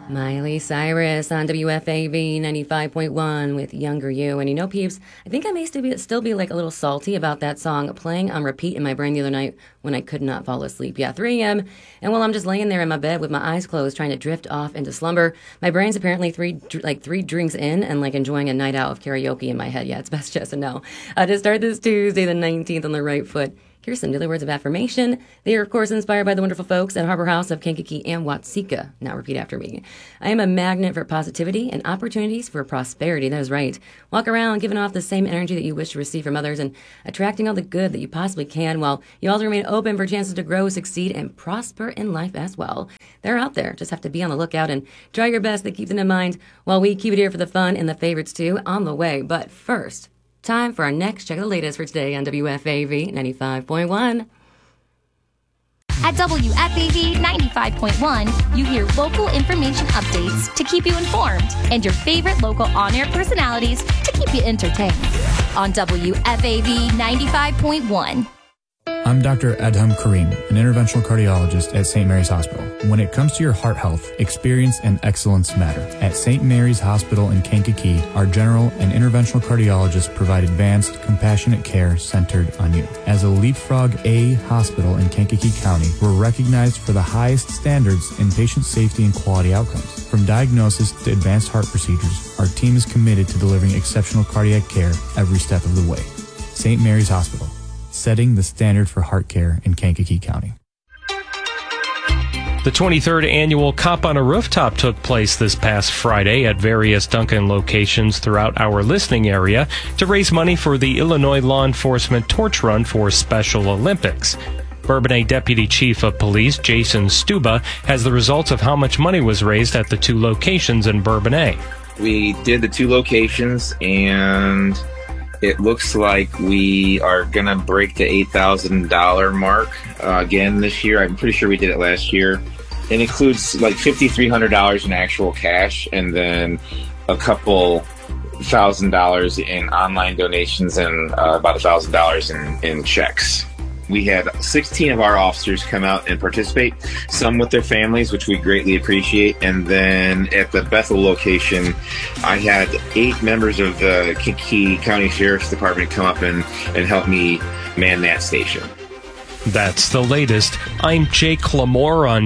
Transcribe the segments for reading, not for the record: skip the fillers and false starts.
Miley Cyrus on WFAV 95.1 with Younger You. And you know, peeps, I think I may still be like a little salty about that song playing on repeat in my brain the other night when I could not fall asleep. Yeah, 3 a.m. And while I'm just laying there in my bed with my eyes closed trying to drift off into slumber, my brain's apparently three drinks in and like enjoying a night out of karaoke in my head. Yeah, it's best just to know. To start this Tuesday the 19th on the right foot, here's some daily words of affirmation. They are, of course, inspired by the wonderful folks at Harbor House of Kankakee and Watseka. Now repeat after me. I am a magnet for positivity and opportunities for prosperity. That is right. Walk around giving off the same energy that you wish to receive from others and attracting all the good that you possibly can, while you also remain open for chances to grow, succeed, and prosper in life as well. They're out there. Just have to be on the lookout and try your best to keep them in mind while we keep it here for the fun and the favorites too on the way. But first, time for our next check of the latest for today on WFAV 95.1. At WFAV 95.1, you hear local information updates to keep you informed and your favorite local on-air personalities to keep you entertained. On WFAV 95.1. I'm Dr. Adham Karim, an interventional cardiologist at St. Mary's Hospital. When it comes to your heart health, experience and excellence matter. At St. Mary's Hospital in Kankakee, our general and interventional cardiologists provide advanced, compassionate care centered on you. As a Leapfrog A hospital in Kankakee County, we're recognized for the highest standards in patient safety and quality outcomes. From diagnosis to advanced heart procedures, our team is committed to delivering exceptional cardiac care every step of the way. St. Mary's Hospital, setting the standard for heart care in Kankakee County. The 23rd annual Cop on a Rooftop took place this past Friday at various Duncan locations throughout our listening area to raise money for the Illinois Law Enforcement Torch Run for Special Olympics. Bourbonnais Deputy Chief of Police Jason Stuba has the results of how much money was raised at the 2 locations in Bourbonnais. We did the 2 locations, and it looks like we are going to break the $8,000 mark again this year. I'm pretty sure we did it last year. It includes like $5,300 in actual cash and then a couple $1,000 in online donations and about $1,000 in checks. We had 16 of our officers come out and participate, some with their families, which we greatly appreciate. And then at the Bethel location, I had 8 members of the Kankakee County Sheriff's Department come up and help me man that station. That's the latest. I'm Jake Lamore on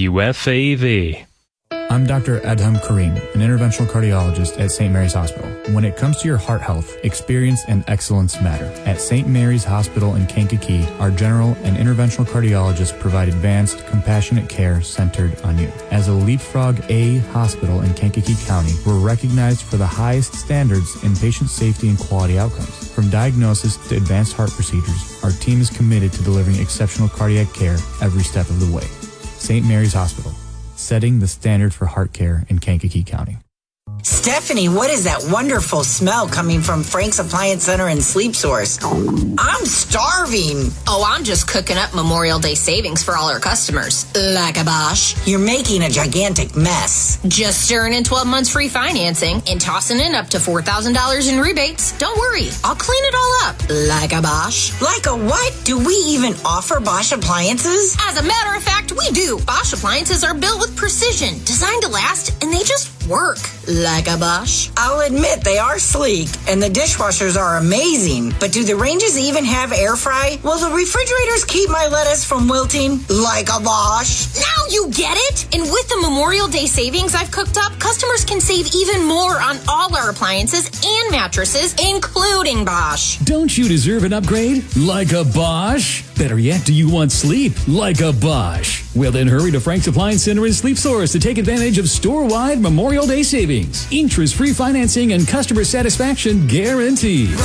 WFAV. I'm Dr. Adham Karim, an interventional cardiologist at St. Mary's Hospital. When it comes to your heart health, experience and excellence matter. At St. Mary's Hospital in Kankakee, our general and interventional cardiologists provide advanced, compassionate care centered on you. As a Leapfrog A hospital in Kankakee County, we're recognized for the highest standards in patient safety and quality outcomes. From diagnosis to advanced heart procedures, our team is committed to delivering exceptional cardiac care every step of the way. St. Mary's Hospital, setting the standard for heart care in Kankakee County. Stephanie, what is that wonderful smell coming from Frank's Appliance Center and Sleep Source? I'm starving. Oh, I'm just cooking up Memorial Day savings for all our customers. Like a Bosch, you're making a gigantic mess. Just stirring in 12 months free financing and tossing in up to $4,000 in rebates. Don't worry, I'll clean it all up. Like a Bosch? Like a what? Do we even offer Bosch appliances? As a matter of fact, we do. Bosch appliances are built with precision, designed to last, and they just work. Like a Bosch? I'll admit they are sleek, and the dishwashers are amazing. But do the ranges even have air fry? Will the refrigerators keep my lettuce from wilting? Like a Bosch? Now you get it! And with the Memorial Day savings I've cooked up, customers can save even more on all our appliances and mattresses, including Bosch. Don't you deserve an upgrade? Like a Bosch? Better yet, do you want sleep? Like a Bosch? Well, then hurry to Frank's Appliance Center and Sleep Source to take advantage of store-wide Memorial Day savings. Interest-free financing and customer satisfaction guaranteed.